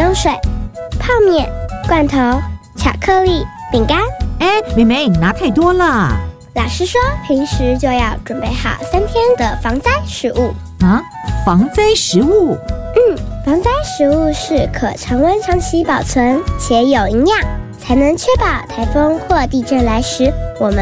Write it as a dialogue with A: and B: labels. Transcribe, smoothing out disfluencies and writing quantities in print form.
A: 香水、泡面、罐头、巧克力、饼干。
B: 妹妹，你拿太多了。
A: 老师说，平时就要准备好3天的防灾食物。
B: 防灾食物？
A: 防灾食物是可常温长期保存且有营养，才能确保台风或地震来时，我们